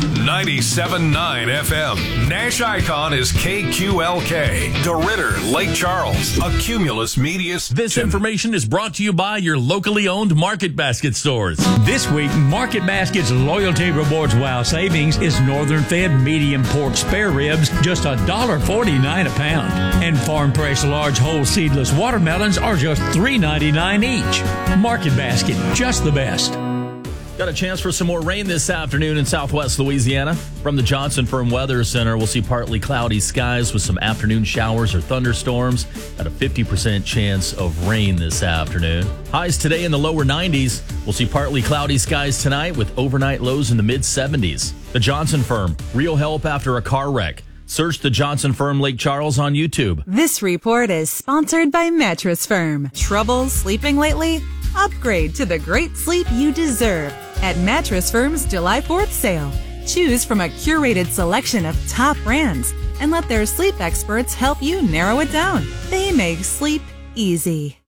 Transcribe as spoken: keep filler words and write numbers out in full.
ninety-seven point nine F M. Nash Icon is K Q L K. DeRitter, Lake Charles. A Cumulus Media. This information is brought to you by your locally owned Market Basket stores. This week, Market Basket's Loyalty Rewards Wow Savings is Northern Fed medium pork spare ribs, just one dollar forty-nine a pound. And Farm Fresh large whole seedless watermelons are just three ninety-nine each. Market Basket, just the best. Got a chance for some more rain this afternoon in southwest Louisiana. From the Johnson Firm Weather Center, we'll see partly cloudy skies with some afternoon showers or thunderstorms. At a fifty percent chance of rain this afternoon. Highs today in the lower nineties. We'll see partly cloudy skies tonight with overnight lows in the mid seventies. The Johnson Firm, real help after a car wreck. Search the Johnson Firm Lake Charles on YouTube. This report is sponsored by Mattress Firm. Trouble sleeping lately? Upgrade to the great sleep you deserve at Mattress Firm's July fourth sale. Choose from a curated selection of top brands and let their sleep experts help you narrow it down. They make sleep easy.